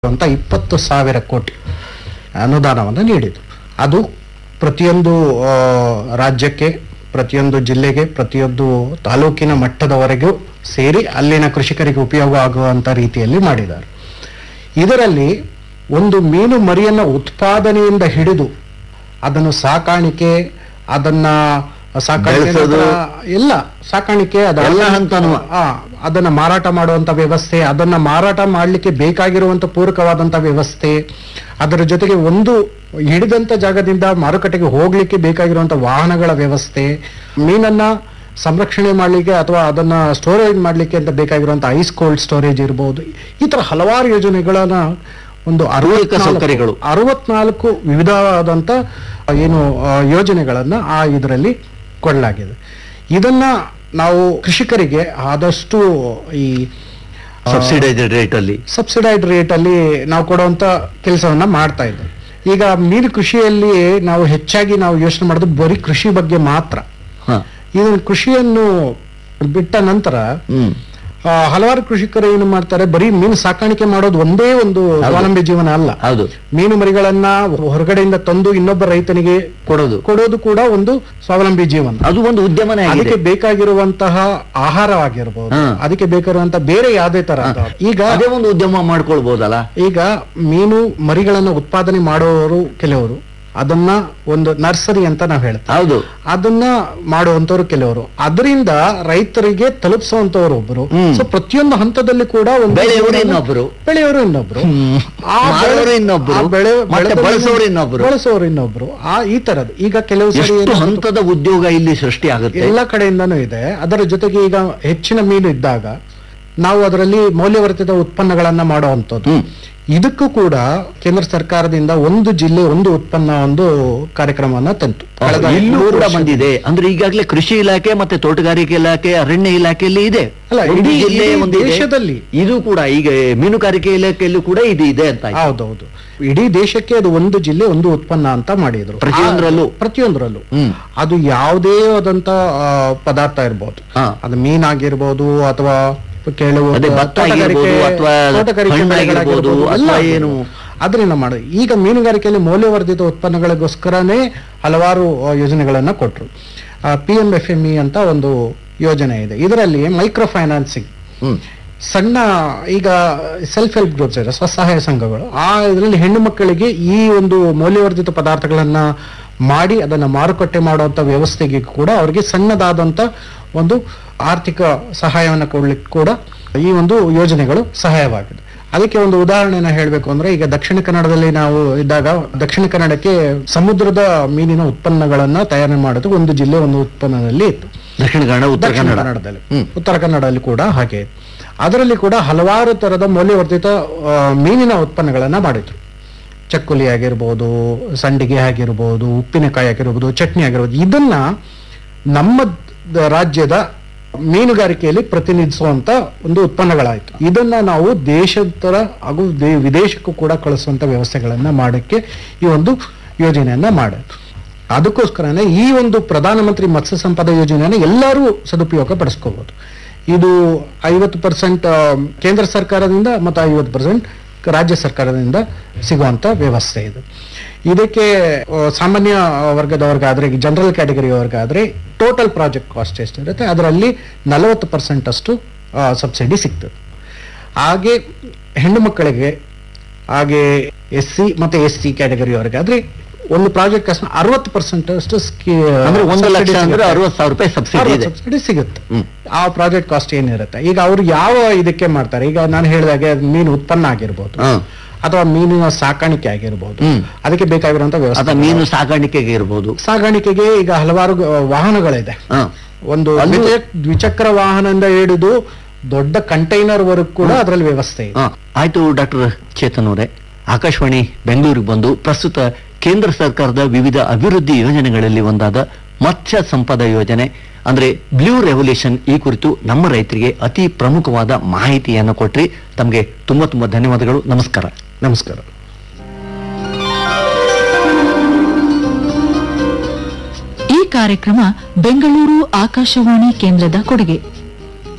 ಅಂತ 20,000 ಕೋಟಿ ಅನುದಾನವನ್ನು ನೀಡಿತು. ಅದು ಪ್ರತಿಯೊಂದು ರಾಜ್ಯಕ್ಕೆ, ಪ್ರತಿಯೊಂದು ಜಿಲ್ಲೆಗೆ, ಪ್ರತಿಯೊಂದು ತಾಲೂಕಿನ ಮಟ್ಟದವರೆಗೂ ಸೇರಿ ಅಲ್ಲಿನ ಕೃಷಿಕರಿಗೆ ಉಪಯೋಗ ಆಗುವಂಥ ರೀತಿಯಲ್ಲಿ ಮಾಡಿದ್ದಾರೆ. ಇದರಲ್ಲಿ ಒಂದು ಮೀನು ಮರಿಯನ್ನು ಉತ್ಪಾದನೆಯಿಂದ ಹಿಡಿದು ಅದನ್ನು ಸಾಕಾಣಿಕೆ, ಅದನ್ನ ಎಲ್ಲ ಸಾಕಾಣಿಕೆ, ಅದನ್ನ ಮಾರಾಟ ಮಾಡುವಂತ ವ್ಯವಸ್ಥೆ, ಅದನ್ನ ಮಾರಾಟ ಮಾಡಲಿಕ್ಕೆ ಬೇಕಾಗಿರುವಂತ ಪೂರಕವಾದಂತ ವ್ಯವಸ್ಥೆ, ಅದರ ಜೊತೆಗೆ ಒಂದು ಹಿಡಿದಂತ ಜಾಗದಿಂದ ಮಾರುಕಟ್ಟೆಗೆ ಹೋಗ್ಲಿಕ್ಕೆ ಬೇಕಾಗಿರುವಂತ ವಾಹನಗಳ ವ್ಯವಸ್ಥೆ, ಮೀನನ್ನ ಸಂರಕ್ಷಣೆ ಮಾಡಲಿಕ್ಕೆ ಅಥವಾ ಅದನ್ನ ಸ್ಟೋರೇಜ್ ಮಾಡಲಿಕ್ಕೆ ಅಂತ ಬೇಕಾಗಿರುವಂತ ಐಸ್ ಕೋಲ್ಡ್ ಸ್ಟೋರೇಜ್ ಇರಬಹುದು. ಈ ತರ ಹಲವಾರು ಯೋಜನೆಗಳನ್ನ ಒಂದು 64 ವಿವಿಧವಾದಂತ ಏನು ಯೋಜನೆಗಳನ್ನ ಇದರಲ್ಲಿ ಕೊಡಲಾಗಿದೆ. ಇದನ್ನ ನಾವು ಕೃಷಿಕರಿಗೆ ಆದಷ್ಟು ಈ ಸಬ್ಸಿಡೈಡ್ ರೇಟ್ ಅಲ್ಲಿ ನಾವು ಕೊಡುವಂತ ಕೆಲಸವನ್ನ ಮಾಡ್ತಾ ಇದ್ದೇವೆ. ಈಗ ಮೀನು ಕೃಷಿಯಲ್ಲಿ ನಾವು ಹೆಚ್ಚಾಗಿ ನಾವು ಯೋಚನೆ ಮಾಡೋದು ಬರೀ ಕೃಷಿ ಬಗ್ಗೆ ಮಾತ್ರ. ಇದನ್ನು ಕೃಷಿಯನ್ನು ಬಿಟ್ಟ ನಂತರ ಹಲವಾರು ಕೃಷಿಕರು ಏನು ಮಾಡ್ತಾರೆ, ಬರೀ ಮೀನು ಸಾಕಾಣಿಕೆ ಮಾಡೋದು ಒಂದೇ ಒಂದು ಸ್ವಾವಲಂಬಿ ಜೀವನ ಅಲ್ಲ. ಮೀನು ಮರಿಗಳನ್ನ ಹೊರಗಡೆಯಿಂದ ತಂದು ಇನ್ನೊಬ್ಬ ರೈತನಿಗೆ ಕೊಡೋದು ಕೂಡ ಒಂದು ಸ್ವಾವಲಂಬಿ ಜೀವನ. ಅದು ಒಂದು ಉದ್ಯಮನೇ. ಅದಕ್ಕೆ ಬೇಕಾಗಿರುವಂತಹ ಆಹಾರವಾಗಿರ್ಬೋದು, ಅದಕ್ಕೆ ಬೇಕಾಗಿರುವಂತಹ ಬೇರೆ ಯಾವುದೇ ತರ ಈಗ ಅದೇ ಒಂದು ಉದ್ಯಮ ಮಾಡ್ಕೊಳ್ಬಹುದಲ್ಲ. ಈಗ ಮೀನು ಮರಿಗಳನ್ನ ಉತ್ಪಾದನೆ ಮಾಡೋರು ಕೆಲವರು, ಅದನ್ನ ಒಂದು ನರ್ಸರಿ ಅಂತ ನಾವು ಹೇಳ್ತೇವೆ. ಹೌದು, ಅದನ್ನ ಮಾಡುವಂತವ್ರು ಕೆಲವರು, ಅದರಿಂದ ರೈತರಿಗೆ ತಲುಪಿಸುವಂತವ್ರು ಒಬ್ಬರು. ಸೊ ಪ್ರತಿಯೊಂದು ಹಂತದಲ್ಲಿ ಕೂಡ ಒಂದು ಬೆಳೆಯೋರು ಇನ್ನೊಬ್ರು, ಬಳಸೋರು ಇನ್ನೊಬ್ರು, ಈ ತರದ್ದು ಈಗ ಕೆಲವು ಸರಿ ಹಂತದ ಉದ್ಯೋಗ ಇಲ್ಲಿ ಸೃಷ್ಟಿ ಆಗುತ್ತೆ, ಎಲ್ಲ ಕಡೆಯಿಂದನೂ ಇದೆ. ಅದರ ಜೊತೆಗೆ ಈಗ ಹೆಚ್ಚಿನ ಮೀನು ಇದ್ದಾಗ ನಾವು ಅದರಲ್ಲಿ ಮೌಲ್ಯವರ್ಧಿತ ಉತ್ಪನ್ನಗಳನ್ನ ಮಾಡುವಂಥದ್ದು. ಇದಕ್ಕೂ ಕೂಡ ಕೇಂದ್ರ ಸರ್ಕಾರದಿಂದ ಒಂದು ಜಿಲ್ಲೆ ಒಂದು ಉತ್ಪನ್ನ ಒಂದು ಕಾರ್ಯಕ್ರಮವನ್ನ ತಂತು, ಬಂದಿದೆ. ಅಂದ್ರೆ ಈಗಾಗಲೇ ಕೃಷಿ ಇಲಾಖೆ ಮತ್ತೆ ತೋಟಗಾರಿಕೆ ಇಲಾಖೆ, ಅರಣ್ಯ ಇಲಾಖೆಯಲ್ಲಿ ಇದೆ. ಅಲ್ಲ, ಇಡೀ ಜಿಲ್ಲೆ ದೇಶದಲ್ಲಿ ಇದು ಕೂಡ ಈಗ ಮೀನುಗಾರಿಕೆ ಇಲಾಖೆಯಲ್ಲೂ ಕೂಡ ಇದು ಇದೆ ಅಂತ. ಹೌದೌದು, ಇಡೀ ದೇಶಕ್ಕೆ ಅದು ಒಂದು ಜಿಲ್ಲೆ ಒಂದು ಉತ್ಪನ್ನ ಅಂತ ಮಾಡಿದ್ರು. ಪ್ರತಿಯೊಂದರಲ್ಲೂ ಅದು ಯಾವುದೇ ಆದಂತ ಪದಾರ್ಥ ಇರ್ಬೋದು, ಅದು ಮೀನಾಗಿರ್ಬೋದು ಅಥವಾ ಕೆಲವು ಅದರಿಂದ ಮಾಡೋದು. ಈಗ ಮೀನುಗಾರಿಕೆಯಲ್ಲಿ ಮೌಲ್ಯವರ್ಧಿತ ಉತ್ಪನ್ನಗಳಿಗೋಸ್ಕರನೇ ಹಲವಾರು ಯೋಜನೆಗಳನ್ನ ಕೊಟ್ಟರು. PMFME ಅಂತ ಒಂದು ಯೋಜನೆ ಇದೆ. ಇದರಲ್ಲಿ ಮೈಕ್ರೋ ಫೈನಾನ್ಸಿಂಗ್, ಸಣ್ಣ ಈಗ ಸೆಲ್ಫ್ ಹೆಲ್ಪ್ ಗ್ರೂಪ್ಸ್ ಇದೆ, ಸ್ವಸಹಾಯ ಸಂಘಗಳು, ಇದರಲ್ಲಿ ಹೆಣ್ಣು ಮಕ್ಕಳಿಗೆ ಈ ಒಂದು ಮೌಲ್ಯವರ್ಧಿತ ಪದಾರ್ಥಗಳನ್ನ ಮಾಡಿ ಅದನ್ನ ಮಾರುಕಟ್ಟೆ ಮಾಡುವಂತ ವ್ಯವಸ್ಥೆಗೆ ಕೂಡ ಅವರಿಗೆ ಸಣ್ಣದಾದಂತ ಒಂದು ಆರ್ಥಿಕ ಸಹಾಯವನ್ನು ಕೊಡ್ಲಿಕ್ಕೆ ಕೂಡ ಈ ಒಂದು ಯೋಜನೆಗಳು ಸಹಾಯವಾಗಿದೆ. ಅದಕ್ಕೆ ಒಂದು ಉದಾಹರಣೆನ ಹೇಳಬೇಕು ಅಂದ್ರೆ, ಈಗ ದಕ್ಷಿಣ ಕನ್ನಡದಲ್ಲಿ ನಾವು ಇದ್ದಾಗ ದಕ್ಷಿಣ ಕನ್ನಡಕ್ಕೆ ಸಮುದ್ರದ ಮೀನಿನ ಉತ್ಪನ್ನಗಳನ್ನ ತಯಾರಿ ಮಾಡೋದು ಒಂದು ಜಿಲ್ಲೆ ಒಂದು ಉತ್ಪನ್ನದಲ್ಲಿ ಇತ್ತು. ದಕ್ಷಿಣ ಕನ್ನಡದಲ್ಲಿ, ಉತ್ತರ ಕನ್ನಡದಲ್ಲಿ ಕೂಡ ಹಾಗೆ. ಅದರಲ್ಲಿ ಕೂಡ ಹಲವಾರು ತರದ ಮೌಲ್ಯವರ್ಧಿತ ಮೀನಿನ ಉತ್ಪನ್ನಗಳನ್ನ ಮಾಡಿದ್ರು. ಚಕ್ಕುಲಿ ಆಗಿರ್ಬೋದು, ಸಂಡಿಗೆ ಆಗಿರ್ಬೋದು, ಉಪ್ಪಿನಕಾಯಿ ಆಗಿರ್ಬೋದು, ಚಟ್ನಿ ಆಗಿರ್ಬೋದು. ಇದನ್ನ ನಮ್ಮ ರಾಜ್ಯದ ಮೀನುಗಾರಿಕೆಯಲ್ಲಿ ಪ್ರತಿನಿಧಿಸುವಂತ ಒಂದು ಉತ್ಪನ್ನಗಳಾಯ್ತು. ಇದನ್ನ ನಾವು ದೇಶಾಂತರ ಹಾಗೂ ವಿದೇಶಕ್ಕೂ ಕೂಡ ಕಳಿಸುವಂತ ವ್ಯವಸ್ಥೆಗಳನ್ನ ಮಾಡಕ್ಕೆ ಈ ಒಂದು ಯೋಜನೆಯನ್ನ ಮಾಡಿದ್ರು. ಅದಕ್ಕೋಸ್ಕರನೇ ಈ ಒಂದು ಪ್ರಧಾನಮಂತ್ರಿ ಮತ್ಸ್ಯ ಸಂಪದ ಯೋಜನೆಯನ್ನ ಎಲ್ಲರೂ ಸದುಪಯೋಗ ಪಡಿಸ್ಕೋಬಹುದು. ಇದು 50% ಕೇಂದ್ರ ಸರ್ಕಾರದಿಂದ ಮತ್ತು 50% ರಾಜ್ಯ ಸರ್ಕಾರದಿಂದ ಸಿಗುವಂತ ವ್ಯವಸ್ಥೆ ಇದು. ಇದಕ್ಕೆ ಸಾಮಾನ್ಯ ವರ್ಗದವರ್ಗಾದ್ರೆ, ಜನರಲ್ ಕ್ಯಾಟಗರಿಯವರ್ಗಾದ್ರೆ ಟೋಟಲ್ ಪ್ರಾಜೆಕ್ಟ್ ಕಾಸ್ಟ್ ಎಷ್ಟಿರುತ್ತೆ ಅದರಲ್ಲಿ 40% ಅಷ್ಟು ಸಬ್ಸಿಡಿ ಸಿಗ್ತದೆ. ಹಾಗೆ ಹೆಣ್ಣು ಮಕ್ಕಳಿಗೆ, ಹಾಗೆ SC ಮತ್ತೆ ST ಕ್ಯಾಟಗರಿಯವರೆಗಾದ್ರೆ ಒಂದು ಪ್ರಾಜೆಕ್ಟ್ ಕಾಸ್ಟ್ 60% ಅಷ್ಟು ಸಬ್ಸಿಡಿ ಸಿಗುತ್ತೆ. ಆ ಪ್ರಾಜೆಕ್ಟ್ ಕಾಸ್ಟ್ ಏನಿರುತ್ತೆ, ಈಗ ಅವ್ರು ಯಾವ ಇದಕ್ಕೆ ಮಾಡ್ತಾರೆ, ಈಗ ನಾನು ಹೇಳಿದಾಗೆ ಮೀನು ಉತ್ಪನ್ನ ಆಗಿರ್ಬೋದು ಅಥವಾ ಮೀನಿನ ಸಾಕಾಣಿಕೆ ಆಗಿರ್ಬೋದು, ಅದಕ್ಕೆ ಬೇಕಾಗಿರುವಂತ ವ್ಯವಸ್ಥೆ, ಮೀನು ಸಾಗಾಣಿಕೆಗೆ ಇರ್ಬೋದು. ಸಾಗಾಣಿಕೆಗೆ ಈಗ ಹಲವಾರು ವಾಹನಗಳಿದೆ. ಒಂದು ದ್ವಿಚಕ್ರ ವಾಹನದಿಂದ ಹಿಡಿದು ದೊಡ್ಡ ಕಂಟೈನರ್ ವರೆಗೂ ಕೂಡ ಅದರಲ್ಲಿ ವ್ಯವಸ್ಥೆ ಇದೆ. ಆಯ್ತು ಡಾಕ್ಟರ್ ಚೇತನ್ ಅವರೇ, ಆಕಾಶವಾಣಿ ಬೆಂಗಳೂರಿಗೆ ಬಂದು ಪ್ರಸ್ತುತ ಕೇಂದ್ರ ಸರ್ಕಾರದ ವಿವಿಧ ಅಭಿವೃದ್ಧಿ ಯೋಜನೆಗಳಲ್ಲಿ ಒಂದಾದ ಮತ್ಸ್ಯ ಸಂಪದ ಯೋಜನೆ ಅಂದ್ರೆ ಬ್ಲೂ ರೆವಲ್ಯೂಷನ್ ಈ ಕುರಿತು ನಮ್ಮ ರೈತರಿಗೆ ಅತಿ ಪ್ರಮುಖವಾದ ಮಾಹಿತಿಯನ್ನು ಕೊಟ್ರಿ. ತಮಗೆ ತುಂಬಾ ತುಂಬಾ ಧನ್ಯವಾದಗಳು. ನಮಸ್ಕಾರ. ನಮಸ್ಕಾರ. ಈ ಕಾರ್ಯಕ್ರಮ ಬೆಂಗಳೂರು ಆಕಾಶವಾಣಿ ಕೇಂದ್ರದ ಕೊಡುಗೆ.